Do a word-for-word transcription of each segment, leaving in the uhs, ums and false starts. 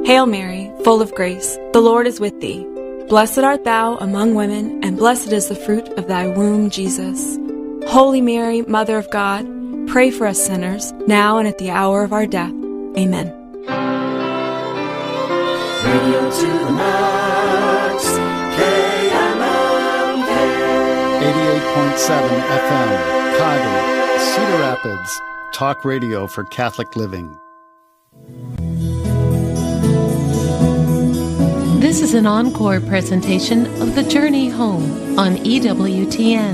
Hail Mary, full of grace, the Lord is with thee. Blessed art thou among women, and blessed is the fruit of thy womb, Jesus. Holy Mary, Mother of God, pray for us sinners, now and at the hour of our death. Amen. Radio to the max, K M M K. eighty-eight point seven F M, Cudahy, Cedar Rapids, talk radio for Catholic living. This is an encore presentation of The Journey Home on E W T N.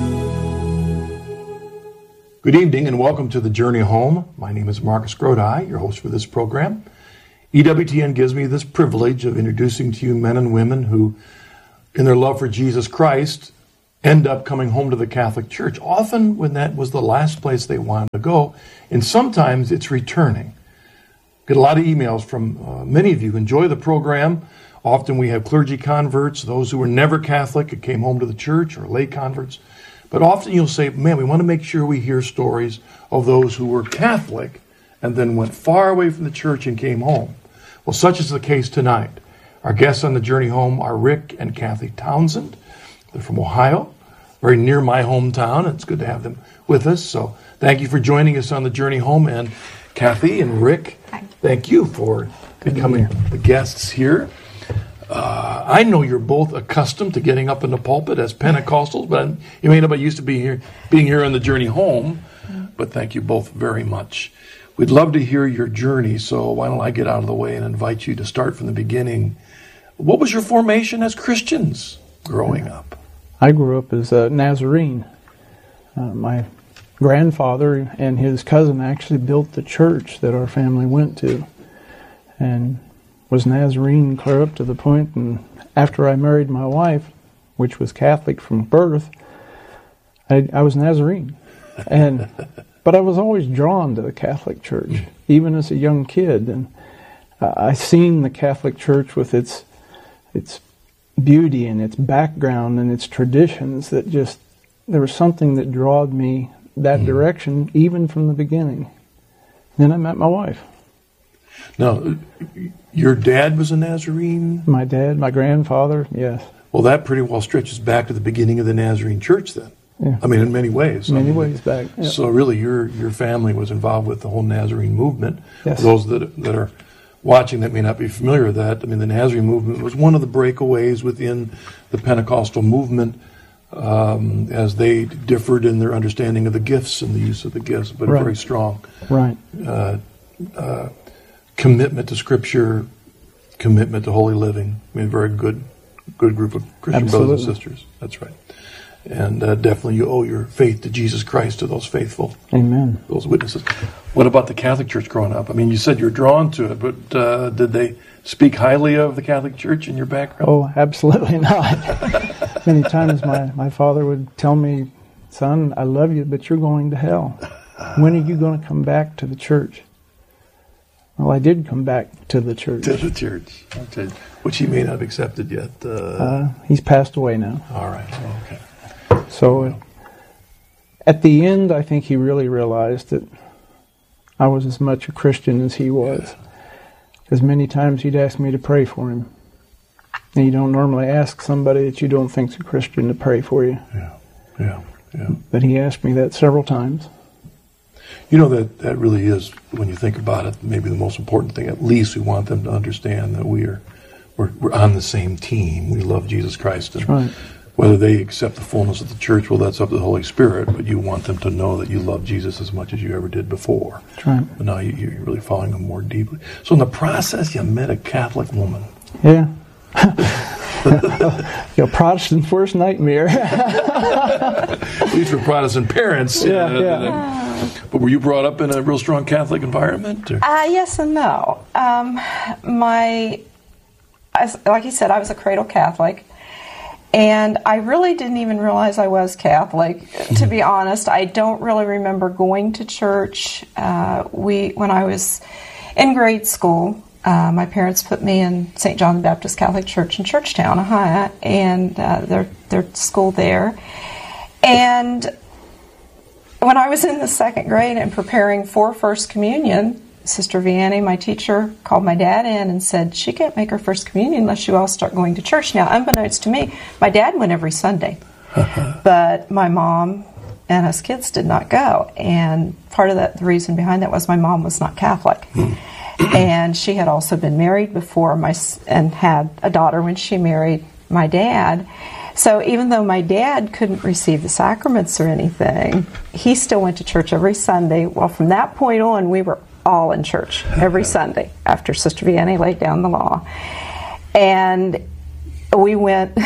Good evening and welcome to The Journey Home. My name is Marcus Grodi, your host for this program. E W T N gives me this privilege of introducing to you men and women who, in their love for Jesus Christ, end up coming home to the Catholic Church, often when that was the last place they wanted to go, and sometimes it's returning. Get a lot of emails from uh, many of you who enjoy the program. Often we have clergy converts, those who were never Catholic and came home to the church, or lay converts. But often you'll say, man, we want to make sure we hear stories of those who were Catholic and then went far away from the church and came home. Well, such is the case tonight. Our guests on the journey home are Rick and Kathy Townsend. They're from Ohio, very near my hometown. It's good to have them with us. So thank you for joining us on the journey home. And Kathy and Rick, thank you for becoming the guests here. Uh, I know you're both accustomed to getting up in the pulpit as Pentecostals, but you may not be used to being here, being here on the journey home. But thank you both very much. We'd love to hear your journey, so why don't I get out of the way and invite you to start from the beginning. What was your formation as Christians growing up? I grew up as a Nazarene. Uh, my grandfather and his cousin actually built the church that our family went to, and was Nazarene clear up to the point, and after I married my wife, which was Catholic from birth, I, I was Nazarene. And but I was always drawn to the Catholic Church, even as a young kid. And uh, I seen the Catholic Church with its its beauty and its background and its traditions that just, there was something that drawed me that mm. direction, even from the beginning. Then I met my wife. Now, your dad was a Nazarene? My dad, my grandfather, yes. Well, that pretty well stretches back to the beginning of the Nazarene Church then. Yeah. I mean, in many ways. Many I mean, ways back. Yep. So really, your your family was involved with the whole Nazarene movement. Yes. For those that that are watching that may not be familiar with that, I mean, the Nazarene movement was one of the breakaways within the Pentecostal movement, um, as they differed in their understanding of the gifts and the use of the gifts, but right. very strong. Right. Uh, uh, commitment to Scripture, commitment to holy living. I mean, a very good, good group of Christian Absolutely. brothers and sisters. That's right. And uh, definitely you owe your faith to Jesus Christ, to those faithful. Amen. Those witnesses. What about the Catholic Church growing up? I mean, you said you're drawn to it, but uh, did they speak highly of the Catholic Church in your background? Oh, absolutely not. Many times my, my father would tell me, son, I love you, but you're going to hell. When are you going to come back to the church? Well, I did come back to the church. To the church, okay. Which he may not have accepted yet. Uh, uh, he's passed away now. All right, okay. So uh, at the end, I think he really realized that I was as much a Christian as he was. Because many times he'd ask me to pray for him. And you don't normally ask somebody that you don't think's a Christian to pray for you. Yeah, yeah, yeah. But he asked me that several times. You know, that, that really is, when you think about it, maybe the most important thing. At least we want them to understand that we are, we're, we're on the same team. We love Jesus Christ. And that's right. Whether they accept the fullness of the church, well, that's up to the Holy Spirit, but you want them to know that you love Jesus as much as you ever did before. That's right. But now you, you're really following him more deeply. So in the process, you met a Catholic woman. Yeah. Your Protestant worst nightmare. At least for Protestant parents. Yeah, uh, yeah. But were you brought up in a real strong Catholic environment? Or? Uh, yes and no. Um, my, like you said, I was a cradle Catholic. And I really didn't even realize I was Catholic, to be honest. I don't really remember going to church. Uh, we, when I was in grade school, uh, my parents put me in Saint John the Baptist Catholic Church in Churchtown, Ohio, and uh, their their school there. And when I was in the second grade and preparing for First Communion, Sister Vianney, my teacher, called my dad in and said, she can't make her first communion unless you all start going to church. Now, unbeknownst to me, my dad went every Sunday, but my mom and us kids did not go. And part of that, the reason behind that was my mom was not Catholic. And she had also been married before my and had a daughter when she married my dad. So even though my dad couldn't receive the sacraments or anything, he still went to church every Sunday. Well, from that point on, we were all in church every Sunday after Sister Vianney laid down the law. And we went,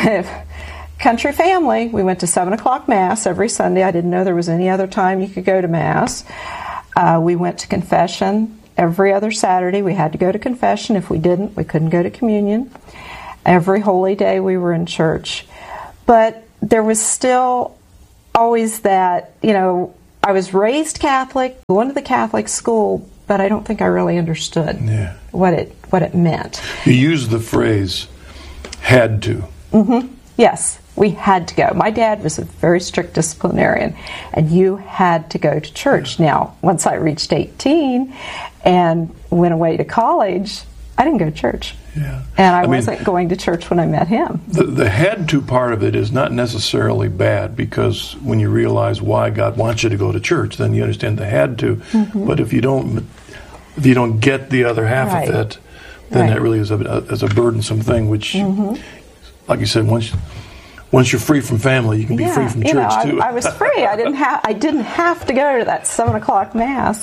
country family, we went to seven o'clock Mass every Sunday. I didn't know there was any other time you could go to Mass. Uh, we went to confession every other Saturday. We had to go to confession. If we didn't, we couldn't go to communion. Every holy day we were in church. But there was still always that, you know, I was raised Catholic, went to the Catholic school, but I don't think I really understood yeah. what it what it meant. You used the phrase, had to. Mm-hmm. Yes, we had to go. My dad was a very strict disciplinarian, and you had to go to church. Now, once I reached eighteen and went away to college, I didn't go to church. Yeah. And I, I wasn't mean, going to church when I met him. The, the had to part of it is not necessarily bad, because when you realize why God wants you to go to church, then you understand the had to. Mm-hmm. But if you don't, if you don't get the other half right. of it, then right. that really is a, a, is a burdensome thing. Which, mm-hmm. like you said, once once you're free from family, you can be yeah, free from you church know, too. I, I was free. I didn't have. I didn't have to go to that seven o'clock Mass.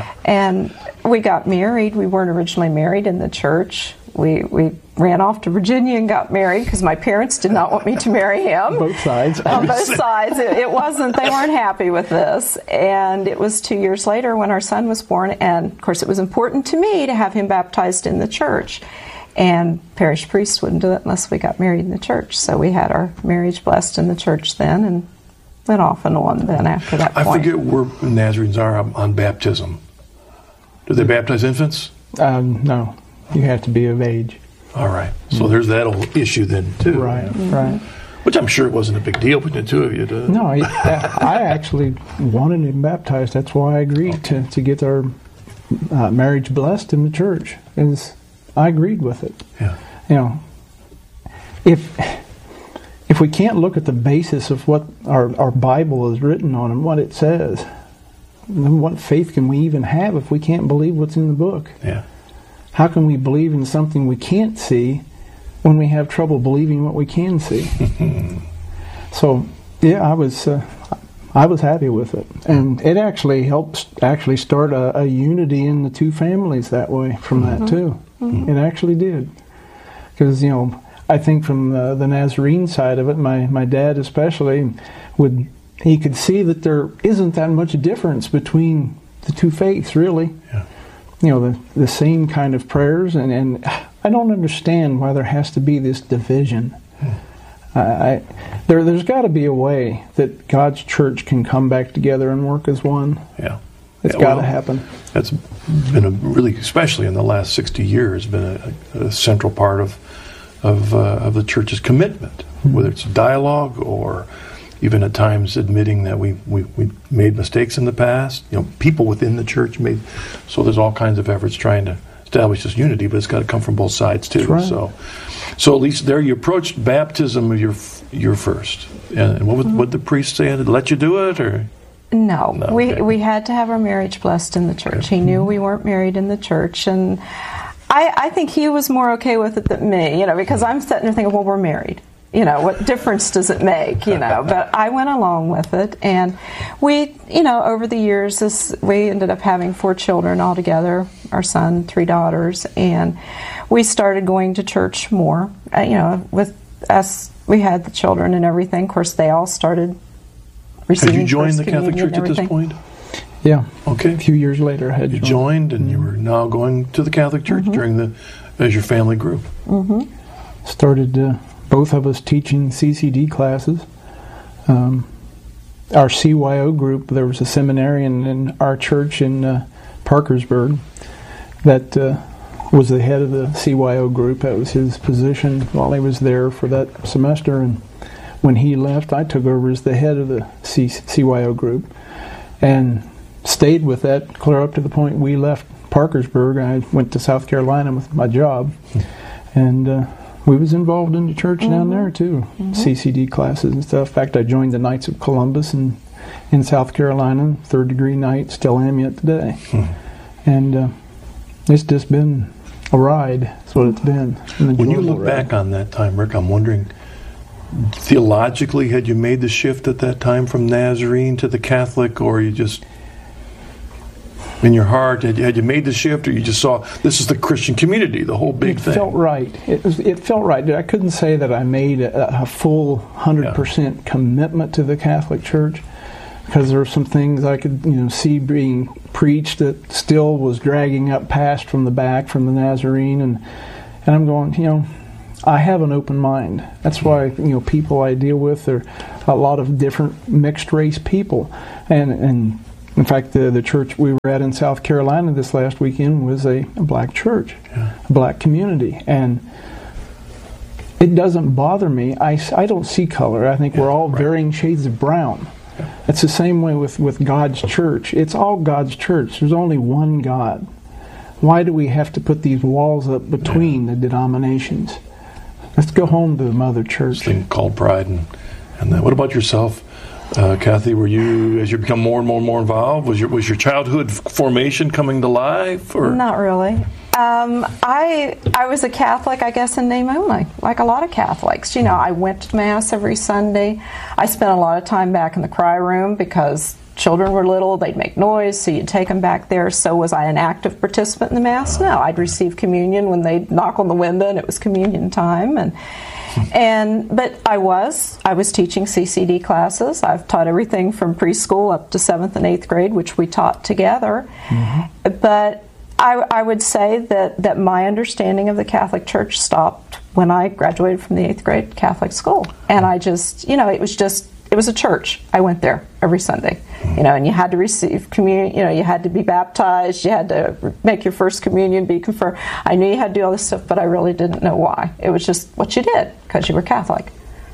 And we got married. We weren't originally married in the church. We we ran off to Virginia and got married because my parents did not want me to marry him. Both sides. On both sides. It, it wasn't, they weren't happy with this. And it was two years later when our son was born, and of course it was important to me to have him baptized in the church. And parish priest wouldn't do it unless we got married in the church. So we had our marriage blessed in the church then, and went off and on then after that point. I forget where Nazarenes are on, on baptism. Do they baptize infants? Um, no. You have to be of age. All right. So there's that old issue then, too. Right, Mm-hmm. right. Which I'm sure it wasn't a big deal between the two of you. To... No, I, I actually wanted him baptized. That's why I agreed to, to get our uh, marriage blessed in the church. Is I agreed with it. Yeah. You know, if if we can't look at the basis of what our, our Bible is written on and what it says, then what faith can we even have if we can't believe what's in the book? Yeah. How can we believe in something we can't see when we have trouble believing what we can see? So, yeah, I was uh, I was happy with it, and it actually helped actually start a, a unity in the two families that way. From mm-hmm. that too, mm-hmm. It actually did, because you know I think from the, the Nazarene side of it, my my dad especially would he could see that there isn't that much difference between the two faiths really. Yeah. You know, the, the same kind of prayers, and, and I don't understand why there has to be this division. Hmm. I, I, there, there's got to be a way that God's church can come back together and work as one. Yeah. It's yeah, got to well, happen. That's been a really, especially in the last sixty years, been a, a central part of of, uh, of the church's commitment, hmm. whether it's dialogue or even at times admitting that we, we, we made mistakes in the past. You know, people within the church made, so there's all kinds of efforts trying to establish this unity, but it's got to come from both sides too. Right. So, so at least there you approached baptism of your your first, and, and what would, mm-hmm. what the priest say? Did let you do it, or no? no we okay. we had to have our marriage blessed in the church. Okay. He knew we weren't married in the church, and I I think he was more okay with it than me. You know, because I'm sitting there thinking, well, we're married. You know, what difference does it make, you know? But I went along with it, and we, you know, over the years, this, we ended up having four children altogether, our son, three daughters, and we started going to church more. Uh, you know, with us, we had the children and everything. Of course, they all started receiving Had you joined First the Catholic Communion Church at this point? Yeah. Okay. A few years later, I had You joined, joined and mm-hmm. you were now going to the Catholic Church mm-hmm. during the, as your family grew. Mm-hmm. Started... Uh, both of us teaching C C D classes. Um, our C Y O group, there was a seminarian in our church in uh, Parkersburg that uh, was the head of the C Y O group. That was his position while he was there for that semester. And when he left, I took over as the head of the C- CYO group. And stayed with that clear up to the point we left Parkersburg. I went to South Carolina with my job, and uh, we was involved in the church mm-hmm. down there too, mm-hmm. C C D classes and stuff. In fact, I joined the Knights of Columbus in, in South Carolina, third degree knight, still am yet today. Mm-hmm. And uh, it's just been a ride. That's what it's been. When you look ride. back on that time, Rick, I'm wondering, theologically, had you made the shift at that time from Nazarene to the Catholic, or you just, in your heart, had you, had you made the shift, or you just saw this is the Christian community, the whole big it thing? It felt right. It, was, it felt right. I couldn't say that I made a, a full one hundred percent yeah. commitment to the Catholic Church, because there were some things I could, you know, see being preached that still was dragging up past from the back from the Nazarene, and and I'm going, you know, I have an open mind. That's why, you know, people I deal with are a lot of different mixed race people, and and in fact, the the church we were at in South Carolina this last weekend was a, a black church, yeah. a black community, and it doesn't bother me. I, I don't see color. I think yeah, we're all right. varying shades of brown. Yeah. It's the same way with, with God's church. It's all God's church. There's only one God. Why do we have to put these walls up between yeah. the denominations? Let's go home to the mother church. This thing called pride. And, and then, what about yourself, uh, Kathy? Were you, as you become more and more and more involved, was your was your childhood formation coming to life? Or? Not really. Um, I I was a Catholic, I guess, in name only, like a lot of Catholics. You know, I went to Mass every Sunday. I spent a lot of time back in the cry room because children were little, they'd make noise, so you'd take them back there. So was I an active participant in the Mass? No, I'd receive communion when they'd knock on the window and it was communion time. And and but I was I was teaching C C D classes. I've taught everything from preschool up to seventh and eighth grade, which we taught together. Mm-hmm. But I, I would say that, that my understanding of the Catholic Church stopped when I graduated from the eighth grade Catholic school. And I just, you know, it was just, it was a church. I went there every Sunday, you know, and you had to receive communion, you know, you had to be baptized, you had to make your first communion, be confirmed. I knew you had to do all this stuff, but I really didn't know why. It was just what you did, because you were Catholic.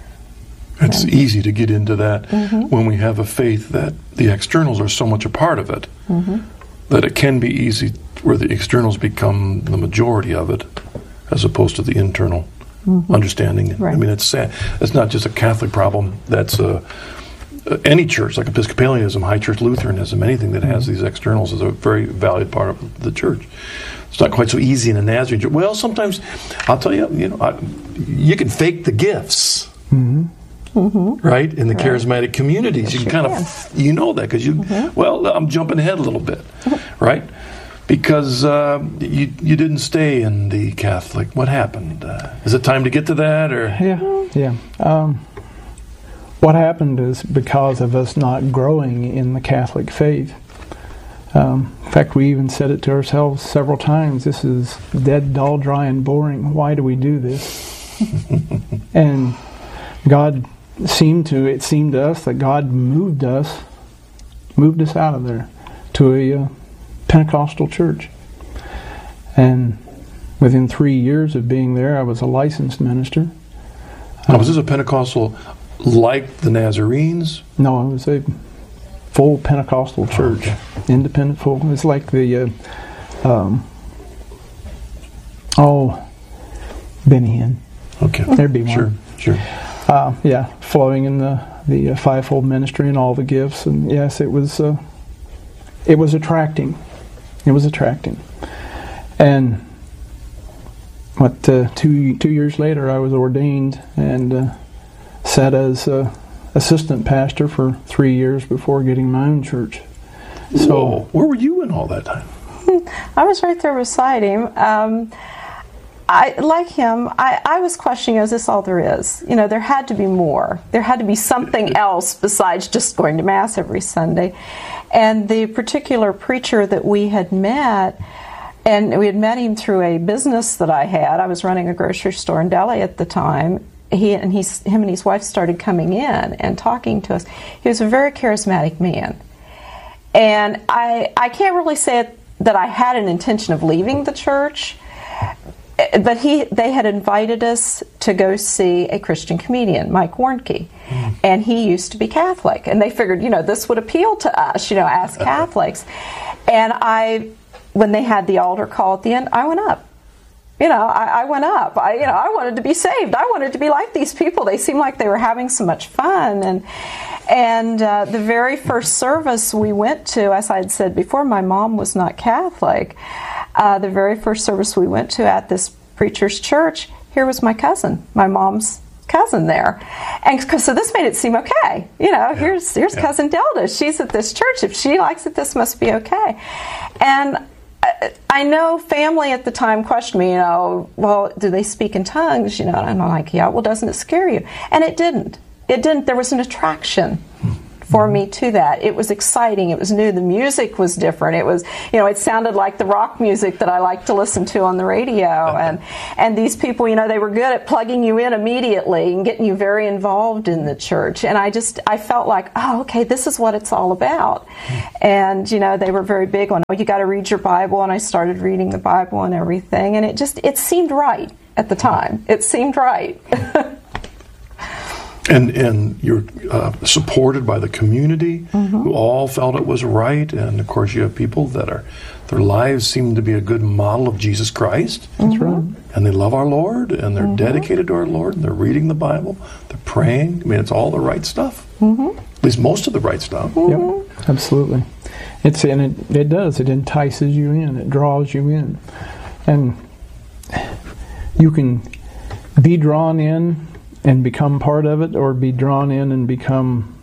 It's yeah. easy to get into that mm-hmm. when we have a faith that the externals are so much a part of it, mm-hmm. that it can be easy where the externals become the majority of it, as opposed to the internal mm-hmm. understanding. Right. I mean, it's sad. It's not just a Catholic problem. That's a, any church, like Episcopalianism, High Church Lutheranism, anything that has these externals is a very valued part of the church. It's not quite so easy in a Nazarene church. Well, sometimes, I'll tell you, you know, I, you can fake the gifts. Mm-hmm. Mm-hmm. Right? In the right. charismatic communities. Yes, you can kind can. of, you know that, because you, mm-hmm. well, I'm jumping ahead a little bit, mm-hmm. right? Because uh, you you didn't stay in the Catholic. What happened? Uh, is it time to get to that, or? Yeah, yeah. Um, what happened is because of us not growing in the Catholic faith. Um, in fact, we even said it to ourselves several times. This is dead, dull, dry, and boring. Why do we do this? And God seemed to, it seemed to us that God moved us, moved us out of there to a uh, Pentecostal church. And within three years of being there, I was a licensed minister. Now, was this a Pentecostal like the Nazarenes? No, it was a full Pentecostal church. Oh, okay. Independent, full. It's like the, uh, um, oh, Benny Hinn. Okay. There'd be one. Sure, sure. Uh, yeah, flowing in the, the uh, fivefold ministry and all the gifts. And yes, it was, uh, it was attracting. It was attracting. And what uh, two two years later, I was ordained and uh, sat as uh, assistant pastor for three years before getting my own church. So, whoa, where were you in all that time? I was right there beside him. Um, I, like him, I, I was questioning, is this all there is? You know, there had to be more. There had to be something else besides just going to Mass every Sunday. And the particular preacher that we had met, and we had met him through a business that I had. I was running a grocery store in Delhi at the time. He and he's, him and his wife started coming in and talking to us. He was a very charismatic man. And I, I can't really say that I had an intention of leaving the church. but he they had invited us to go see a Christian comedian, Mike Warnke, mm. and he used to be Catholic, and they figured, you know, this would appeal to us, you know, as Catholics. And I, when they had the altar call at the end, I went up. You know, I, I went up. I, you know, I wanted to be saved. I wanted to be like these people. They seemed like they were having so much fun. And and uh, the very first service we went to, as I had said before, my mom was not Catholic. Uh, the very first service we went to at this preacher's church, here was my cousin, my mom's cousin there. And so this made it seem okay. You know, yeah. here's here's yeah. Cousin Delta. She's at this church. If she likes it, this must be okay. And I know family at the time questioned me, you know, well, do they speak in tongues? You know, and I'm like, yeah, well, doesn't it scare you? And it didn't. It didn't. There was an attraction for me to that. It was exciting. It was new. The music was different. It was, you know, it sounded like the rock music that I like to listen to on the radio. And and these people, you know, they were good at plugging you in immediately and getting you very involved in the church. And I just, I felt like, oh, okay, this is what it's all about. And, you know, they were very big on, oh, you got to read your Bible. And I started reading the Bible and everything. And it just, it seemed right at the time. It seemed right. And and you're uh, supported by the community, mm-hmm. who all felt it was right. And, of course, you have people that are, their lives seem to be a good model of Jesus Christ. That's right. And they love our Lord, and they're mm-hmm. dedicated to our Lord, and they're reading the Bible, they're praying. I mean, it's all the right stuff. Mm-hmm. At least most of the right stuff. Mm-hmm. Yep, absolutely. It's and it, it does. It entices you in. It draws you in. And you can be drawn in and become part of it, or be drawn in and become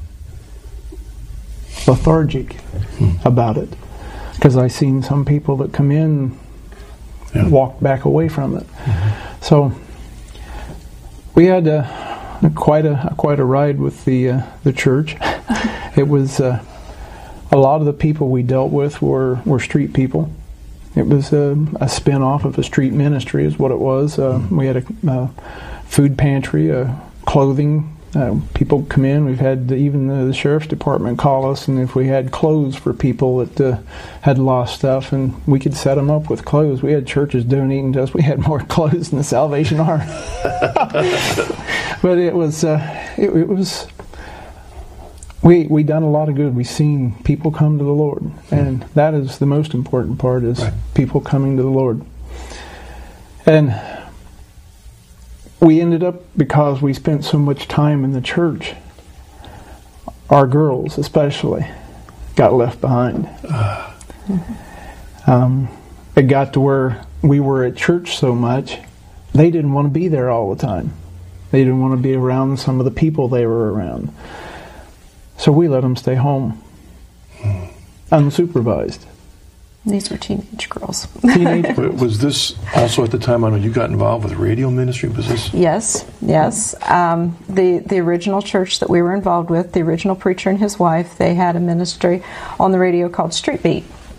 lethargic hmm. about it. Because I've seen some people that come in yeah. walk back away from it. Mm-hmm. So we had a, a, quite a quite a ride with the uh, the church. It was uh, a lot of the people we dealt with were, were street people. It was a, a spin-off of a street ministry is what it was. Uh, mm-hmm. We had a, a food pantry, uh, clothing. Uh, people come in. We've had the, even the, the sheriff's department call us, and if we had clothes for people that uh, had lost stuff, and we could set them up with clothes. We had churches donating to us. We had more clothes than the Salvation Army. But it was, uh, it, it was. We we done a lot of good. We've seen people come to the Lord, and that is the most important part: is right. people coming to the Lord. And we ended up, because we spent so much time in the church, our girls especially got left behind. Uh. Um, it got to where we were at church so much, they didn't want to be there all the time. They didn't want to be around some of the people they were around. So we let them stay home, hmm. unsupervised. These were teenage girls. Teenage. Was this also at the time, I know you got involved with radio ministry? Was this? Yes, yes. Um, the, the original church that we were involved with, the original preacher and his wife, they had a ministry on the radio called Street Beat.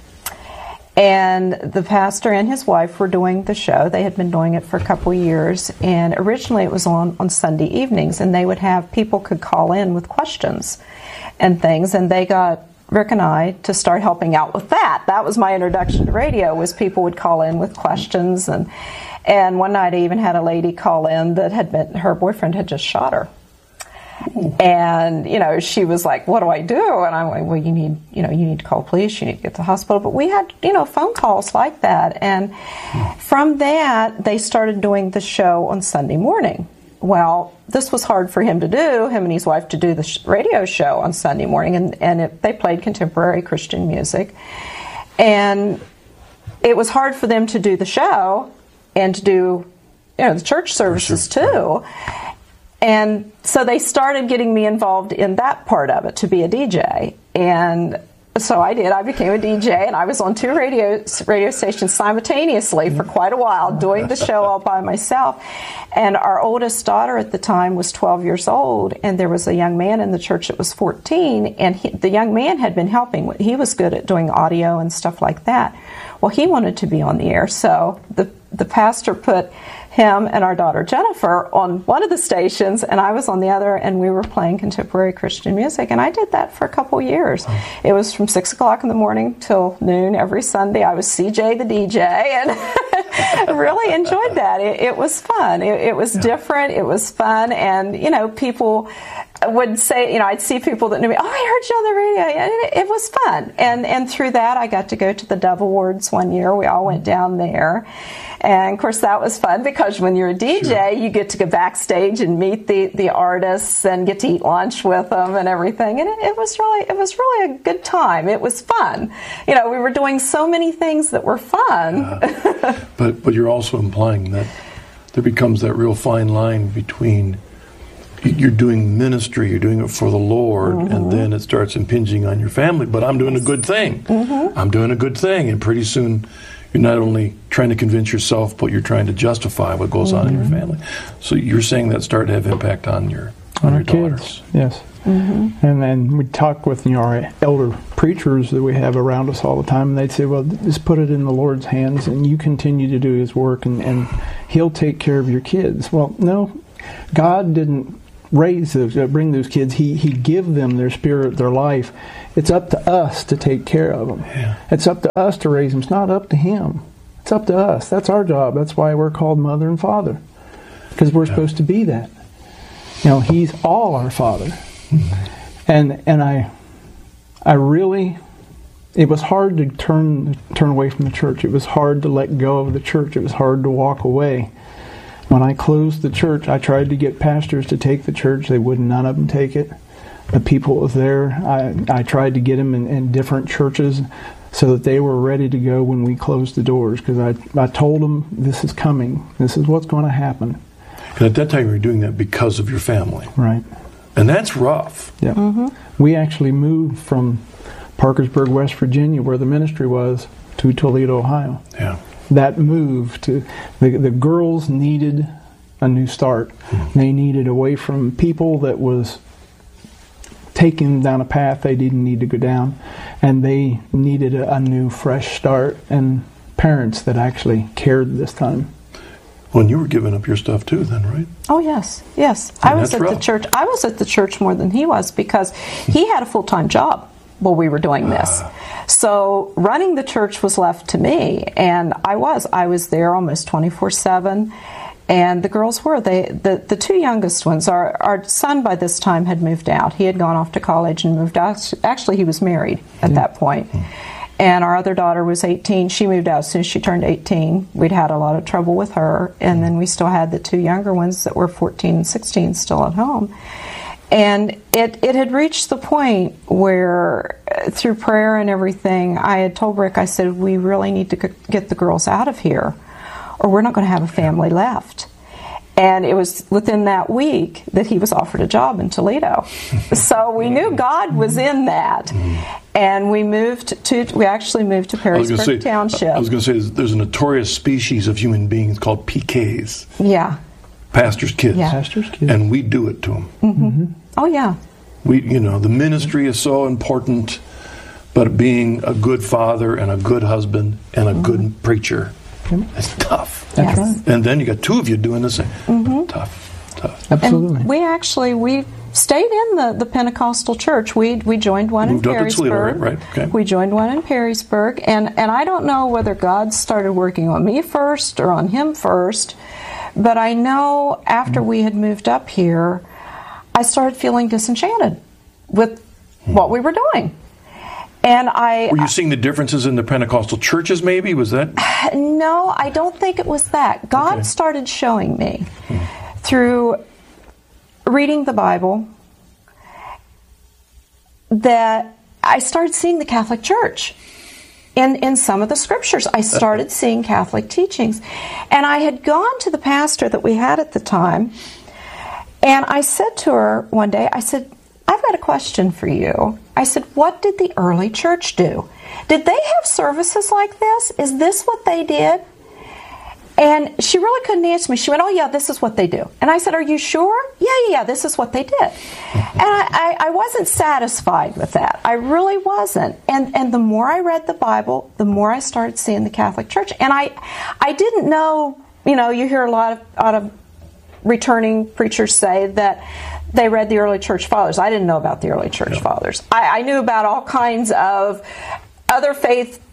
And the pastor and his wife were doing the show. They had been doing it for a couple of years. And originally it was on, on Sunday evenings. And they would have, people could call in with questions and things. And they got Rick and I to start helping out with that. That was my introduction to radio, was people would call in with questions. And and one night I even had a lady call in that had been, her boyfriend had just shot her. Ooh. And, you know, she was like, what do I do? And I'm like, well, you need, you know, you need to call police, you need to get to the hospital. But we had, you know, phone calls like that. And mm. from that, they started doing the show on Sunday morning. Well, this was hard for him to do, him and his wife, to do the sh- radio show on Sunday morning. And, and it, they played contemporary Christian music. And it was hard for them to do the show and to do, you know, the church services too. And so they started getting me involved in that part of it, to be a D J. And so I did. I became a D J, and I was on two radio radio stations simultaneously for quite a while, doing the show all by myself. And our oldest daughter at the time was twelve years old, and there was a young man in the church that was fourteen, and he, the young man had been helping. He was good at doing audio and stuff like that. Well, he wanted to be on the air, so the the pastor put him and our daughter Jennifer on one of the stations, and I was on the other, and we were playing contemporary Christian music, and I did that for a couple years. It was from six o'clock in the morning till noon every Sunday. I was C J the D J, and really enjoyed that. It, it was fun. It, it was yeah. different. It was fun. And, you know, people would say, you know, I'd see people that knew me, oh, I heard you on the radio. And it, it was fun. And, and through that, I got to go to the Dove Awards one year. We all went down there. And, of course, that was fun because when you're a D J, sure. you get to go backstage and meet the, the artists and get to eat lunch with them and everything. And it, it was really it was really a good time. It was fun. You know, we were doing so many things that were fun. Uh, but but you're also implying that there becomes that real fine line between you're doing ministry, you're doing it for the Lord, mm-hmm. and then it starts impinging on your family. But I'm doing a good thing. Mm-hmm. I'm doing a good thing. And pretty soon you're not only trying to convince yourself, but you're trying to justify what goes mm-hmm. on in your family. So you're saying that started to have impact on your on, on your our daughters. Kids, yes. Mm-hmm. And then we talk with, you know, our elder preachers that we have around us all the time, and they'd say, well, just put it in the Lord's hands, and you continue to do His work, and, and He'll take care of your kids. Well, no, God didn't raise those, uh, bring those kids. He He give them their spirit, their life. It's up to us to take care of them. Yeah. It's up to us to raise them. It's not up to Him. It's up to us. That's our job. That's why we're called mother and father, because we're yeah. supposed to be that. You know, He's all our Father. Mm-hmm. And and I I really, it was hard to turn turn away from the church. It was hard to let go of the church. It was hard to walk away. When I closed the church, I tried to get pastors to take the church. They would none of them take it. The people that was there, I, I tried to get them in, in different churches so that they were ready to go when we closed the doors, because I, I told them, this is coming. This is what's going to happen. And at that time, you were doing that because of your family. Right. And that's rough. Yeah. Mm-hmm. We actually moved from Parkersburg, West Virginia, where the ministry was, to Toledo, Ohio. Yeah. That move to the the girls needed a new start. Mm-hmm. They needed away from people that was taking them down a path they didn't need to go down, and they needed a, a new, fresh start, and parents that actually cared this time. Well, and you were giving up your stuff too, then, right? Oh yes, yes. And I was at rough. the church. I was at the church more than he was because he had a full time job while we were doing this. Uh. So running the church was left to me, and I was. I was there almost twenty-four seven, and the girls were. They the, the two youngest ones, our, our son by this time had moved out. He had gone off to college and moved out. Actually, he was married at yeah. that point. Mm. And our other daughter was eighteen. She moved out as soon as she turned eighteen. We'd had a lot of trouble with her. And then we still had the two younger ones that were fourteen and sixteen still at home. And it, it had reached the point where, uh, through prayer and everything, I had told Rick, I said, we really need to get the girls out of here, or we're not going to have a family left. And it was within that week that he was offered a job in Toledo. So we knew God was in that. And we moved to, we actually moved to Perrysburg say, Township. I was going to say, there's a notorious species of human beings called P Ks. Yeah. Pastors' kids. Yeah. Pastors' kids. And we do it to them. Mm-hmm. Mm-hmm. Oh, yeah. We, you know, the ministry is so important, but being a good father and a good husband and a mm-hmm. good preacher is tough. That's yes. right. And then you got two of you doing the same. Mm-hmm. Tough, tough. Absolutely. And we actually, we stayed in the, the Pentecostal church. We we joined one Moved in up to Toledo, Perrysburg. right? Right. Okay. We joined one in Perrysburg. And, and I don't know whether God started working on me first or on him first, but I know after we had moved up here, I started feeling disenchanted with hmm. what we were doing. And I Were you seeing the differences in the Pentecostal churches, maybe? Was that? No, I don't think it was that. God okay. started showing me hmm. through reading the Bible that I started seeing the Catholic Church. In, in some of the scriptures, I started seeing Catholic teachings. And I had gone to the pastor that we had at the time, and I said to her one day, I said, I've got a question for you. I said, what did the early church do? Did they have services like this? Is this what they did? And she really couldn't answer me. She went, oh, yeah, this is what they do. And I said, are you sure? Yeah, yeah, yeah, this is what they did. And I, I, I wasn't satisfied with that. I really wasn't. And and the more I read the Bible, the more I started seeing the Catholic Church. And I I didn't know, you know, you hear a lot of, a lot of returning preachers say that they read the early church fathers. I didn't know about the early church yeah. fathers. I, I knew about all kinds of other faith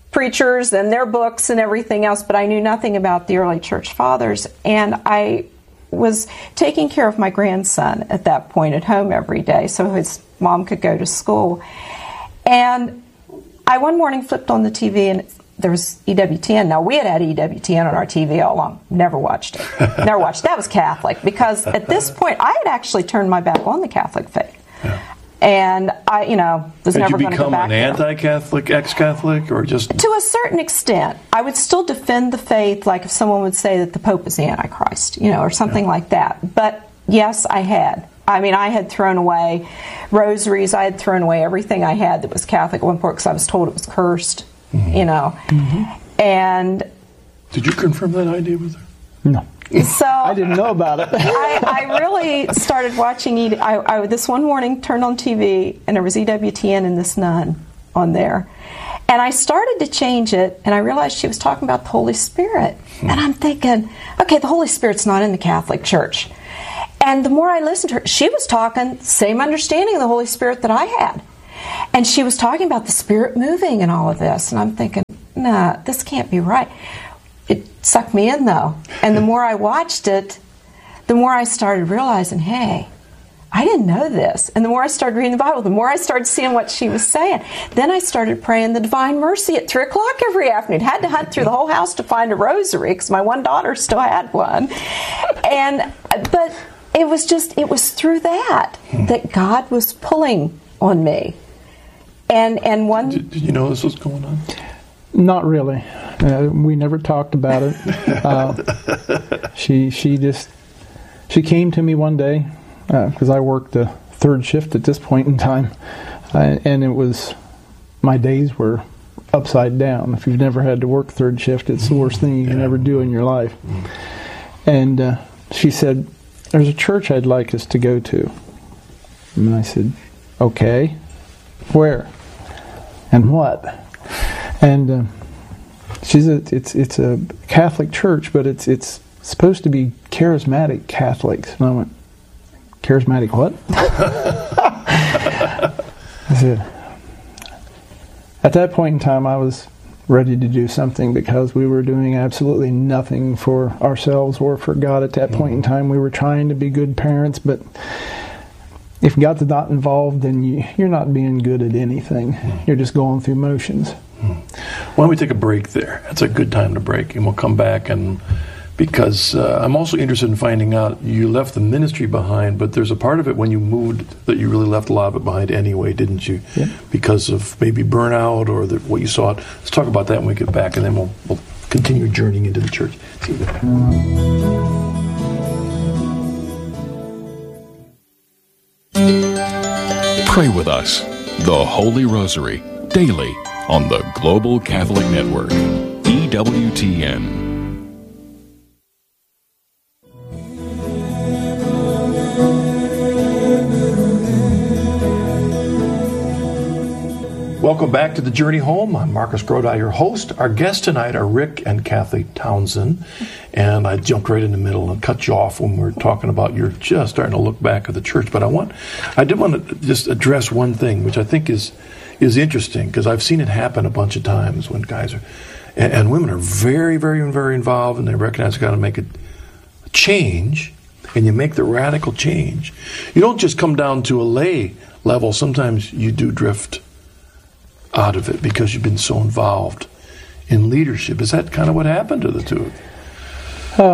preachers and their books and everything else, but I knew nothing about the early church fathers. And I was taking care of my grandson at that point at home every day so his mom could go to school. And I one morning flipped on the T V and there was E W T N. Now, we had had E W T N on our T V all along. Never watched it. Never watched it. That was Catholic, because at this point, I had actually turned my back on the Catholic faith. Yeah. And I, you know, was had never going to go back Had you become an anti-Catholic, ex-Catholic, or just... To a certain extent. I would still defend the faith, like if someone would say that the Pope is the Antichrist, you know, or something yeah. like that. But, yes, I had. I mean, I had thrown away rosaries. I had thrown away everything I had that was Catholic at one point because I was told it was cursed. Mm-hmm. You know, mm-hmm. and did you confirm that idea with her? No. So I didn't know about it. I, I really started watching. E- I, I this one morning turned on T V and there was E W T N and this nun on there, and I started to change it, and I realized she was talking about the Holy Spirit, hmm. and I'm thinking, okay, the Holy Spirit's not in the Catholic Church, and the more I listened to her, she was talking same understanding of the Holy Spirit that I had. And she was talking about the Spirit moving and all of this. And I'm thinking, nah, this can't be right. It sucked me in, though. And the more I watched it, the more I started realizing, hey, I didn't know this. And the more I started reading the Bible, the more I started seeing what she was saying. Then I started praying the Divine Mercy at three o'clock every afternoon. Had to hunt through the whole house to find a rosary because my one daughter still had one. And but it was just, it was through that that God was pulling on me. And and one... Did, did you know this was going on? Not really. Uh, we never talked about it. Uh, she she just... She came to me one day, because uh, I worked a third shift at this point in time, uh, and it was... My days were upside down. If you've never had to work third shift, it's the worst thing you can yeah. ever do in your life. And uh, she said, there's a church I'd like us to go to. And I said, okay. Where? And what? And uh, she's a, it's it's a Catholic church, but it's it's supposed to be charismatic Catholics. And I went, charismatic what? I said, at that point in time, I was ready to do something because we were doing absolutely nothing for ourselves or for God at that point in time. We were trying to be good parents, but if God's not involved, then you, you're not being good at anything. Mm. You're just going through motions. Mm. Why don't we take a break there? That's a good time to break, and we'll come back. And because uh, I'm also interested in finding out, you left the ministry behind, but there's a part of it when you moved that you really left a lot of it behind anyway, didn't you? Yeah. Because of maybe burnout or the, what you saw. Let's talk about that when we get back, and then we'll, we'll continue journeying into the church. See you there. Pray with us, the Holy Rosary, daily on the Global Catholic Network, E W T N. Welcome back to The Journey Home. I'm Marcus Grodi, your host. Our guests tonight are Rick and Kathy Townsend. And I jumped right in the middle and cut you off when we were talking about you're just starting to look back at the church. But I want, I did want to just address one thing, which I think is is interesting, because I've seen it happen a bunch of times when guys are, and, and women are very, very, very involved, and they recognize they've got to make a change, and you make the radical change. You don't just come down to a lay level. Sometimes you do drift out of it because you've been so involved in leadership. Is that kind of what happened to the two of you? Uh,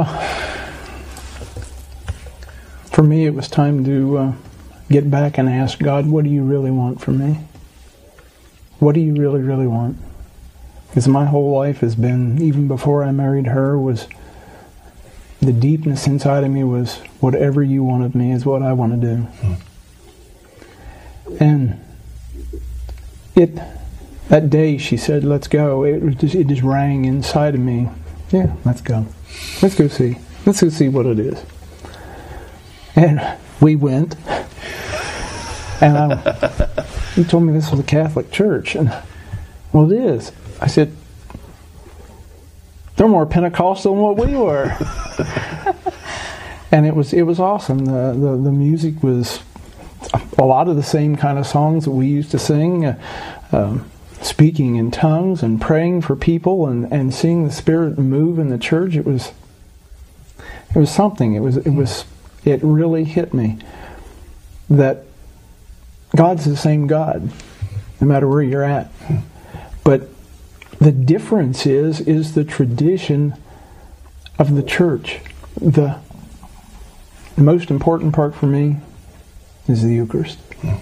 for me, it was time to uh, get back and ask God, what do you really want from me? What do you really, really want? Because my whole life has been, even before I married her, was the deepness inside of me was, whatever you want of me is what I want to do. Hmm. And it, that day she said, let's go, it just, it just rang inside of me. Yeah, let's go. Let's go see. Let's go see what it is. And we went. And I, he told me this was a Catholic church. And, well, it is. I said, they're more Pentecostal than what we were. And it was it was awesome. The, the the music was a lot of the same kind of songs that we used to sing. Uh, um, speaking in tongues and praying for people and, and seeing the Spirit move in the church. It was it was something. It was it was it really hit me that God's the same God, no matter where you're at. But the difference is is the tradition of the church. The most important part for me is the Eucharist.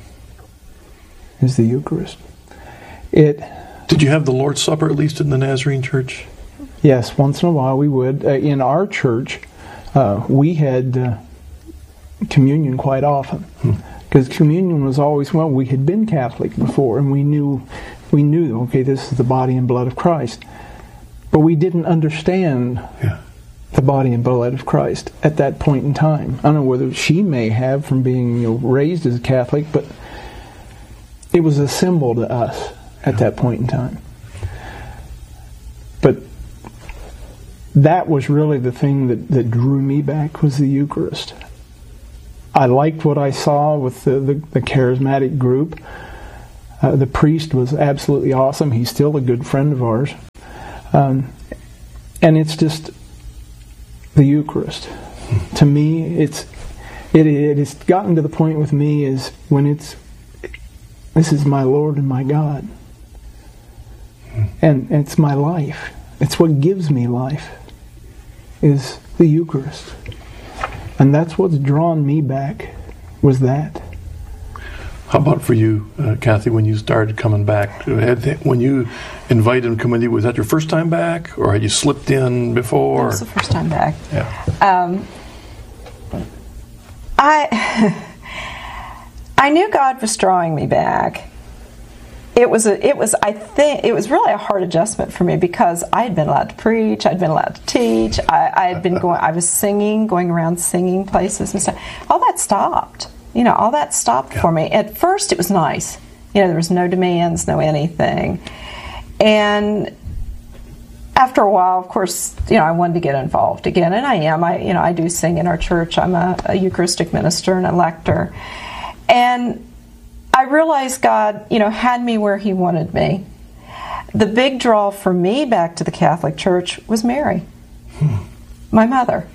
Is the Eucharist. It. Did you have the Lord's Supper at least in the Nazarene church? Yes, once in a while we would. Uh, in our church, uh, we had uh, communion quite often. Because communion was always, well, we had been Catholic before, and we knew, we knew, okay, this is the body and blood of Christ. But we didn't understand yeah. the body and blood of Christ at that point in time. I don't know whether she may have from being you know, raised as a Catholic, but it was a symbol to us at that point in time. But that was really the thing that, that drew me back, was the Eucharist. I liked what I saw with the, the, the charismatic group. Uh, the priest was absolutely awesome. He's still a good friend of ours. Um, and it's just the Eucharist. To me, it's it it has gotten to the point with me is when it's this is my Lord and my God. And it's my life. It's what gives me life, is the Eucharist. And that's what's drawn me back, was that. How about for you, uh, Kathy, when you started coming back? Had they, when you invited them to come with you, was that your first time back? Or had you slipped in before? It was the first time back. Yeah. Um, I I knew God was drawing me back. It was a, it was I think it was really a hard adjustment for me because I had been allowed to preach, I'd been allowed to teach, I, I had been going, I was singing, going around singing places and stuff. All that stopped. You know, all that stopped yeah. for me. At first, it was nice. You know, there was no demands, no anything, and after a while, of course, you know, I wanted to get involved again, and I am. I, you know, I do sing in our church. I'm a, a Eucharistic minister and a lector, and I realized God, you know, had me where He wanted me. The big draw for me back to the Catholic Church was Mary, hmm. my mother.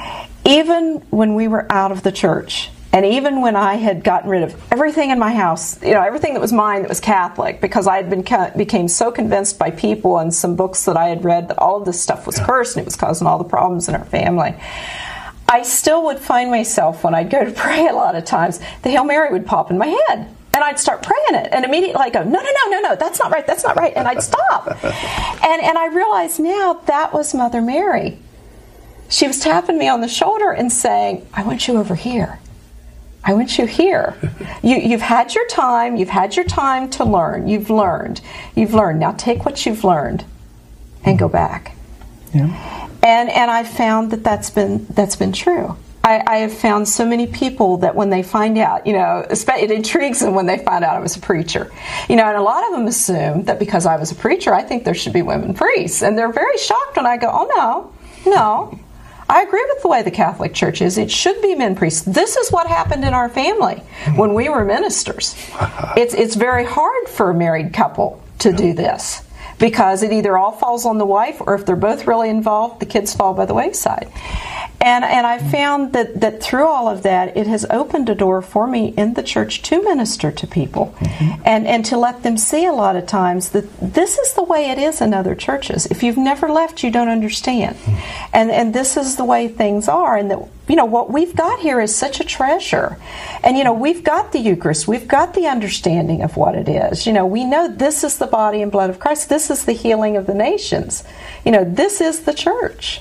Even when we were out of the church, and even when I had gotten rid of everything in my house, you know, everything that was mine that was Catholic, because I had been became so convinced by people and some books that I had read that all of this stuff was yeah. cursed and it was causing all the problems in our family. I still would find myself, when I'd go to pray a lot of times, the Hail Mary would pop in my head. And I'd start praying it, and immediately I'd go, no, no, no, no, no, that's not right, that's not right, and I'd stop. And and I realized now that was Mother Mary. She was tapping me on the shoulder and saying, I want you over here. I want you here. You, you've had your time, you've had your time to learn. You've learned. You've learned. Now take what you've learned and go back. Yeah. And and I found that that's been, that's been true. I, I have found so many people that when they find out, you know, it intrigues them when they find out I was a preacher. You know, and a lot of them assume that because I was a preacher, I think there should be women priests. And they're very shocked when I go, oh, no, no. I agree with the way the Catholic Church is. It should be men priests. This is what happened in our family when we were ministers. It's, it's very hard for a married couple to do this because it either all falls on the wife, or if they're both really involved, the kids fall by the wayside. And and I found that, that through all of that, it has opened a door for me in the church to minister to people, mm-hmm. and, and to let them see a lot of times that this is the way it is in other churches. If you've never left, you don't understand. Mm-hmm. And and this is the way things are, and that, you know, what we've got here is such a treasure. And, you know, we've got the Eucharist, we've got the understanding of what it is. You know, we know this is the body and blood of Christ, this is the healing of the nations. You know, this is the church.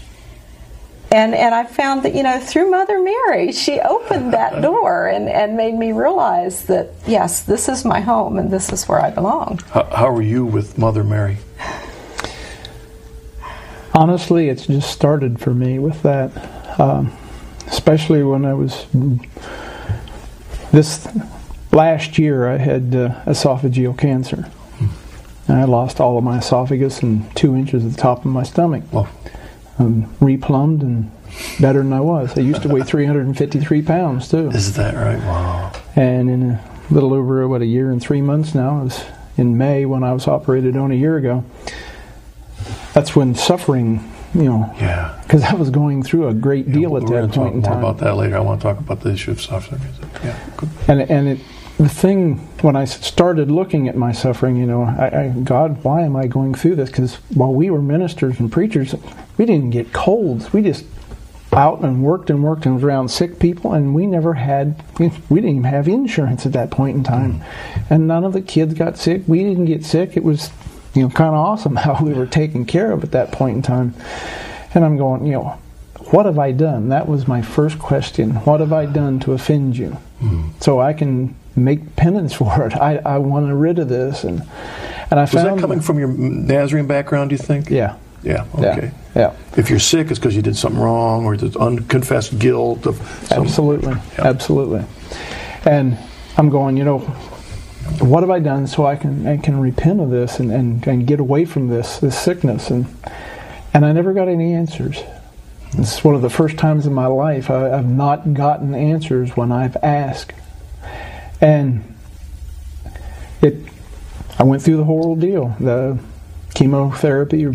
And and I found that, you know, through Mother Mary, she opened that door and, and made me realize that, yes, this is my home and this is where I belong. How, how are you with Mother Mary? Honestly, it's just started for me with that. Um, especially when I was... This last year, I had uh, esophageal cancer. And I lost all of my esophagus and two inches at the top of my stomach. Well, Um, replumbed and better than I was. I used to weigh three hundred fifty-three pounds too. Is that right? Wow. And in a little over what a year and three months now, I was in May when I was operated on a year ago, that's when suffering, you know, Yeah. because I was going through a great Yeah, deal we're at going that to talk point in more time. about that later. I want to talk about the issue of suffering. Yeah. Good. And and it, the thing, when I started looking at my suffering, you know, I, I God, why am I going through this? Because while we were ministers and preachers, we didn't get colds. We just out and worked and worked and was around sick people, and we never had, we didn't even have insurance at that point in time. Mm. And none of the kids got sick. We didn't get sick. It was, you know, kind of awesome how we were taken care of at that point in time. And I'm going, you know, what have I done? That was my first question. What have I done to offend you? Mm. So I can make penance for it. I, I want rid of this. And and I Was found that coming from your Nazarene background, do you think? Yeah. Yeah, okay. Yeah. yeah. If you're sick, it's because you did something wrong, or there's unconfessed guilt of some, Absolutely. Yeah. Absolutely. And I'm going, you know, what have I done so I can I can repent of this and, and, and get away from this this sickness? And and I never got any answers. This is one of the first times in my life I, I've not gotten answers when I've asked. And it, I went through the whole deal, the chemotherapy,